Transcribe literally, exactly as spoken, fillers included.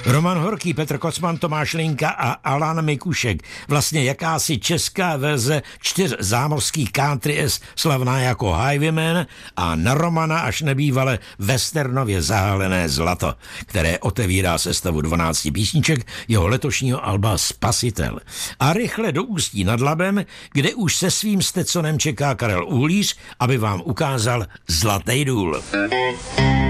Roman Horký, Petr Kocman, Tomáš Linka a Alan Mikušek. Vlastně jakási česká verze čtyř zámořských country s, slavná jako Highwayman a na Romana až nebývale westernově zahálené Zlato, které otevírá sestavu dvanácti písniček jeho letošního alba Spasitel. A rychle do Ústí nad Labem, kde už se svým Stetsonem čeká Karel Uhlíř, aby vám ukázal Zlatý důl.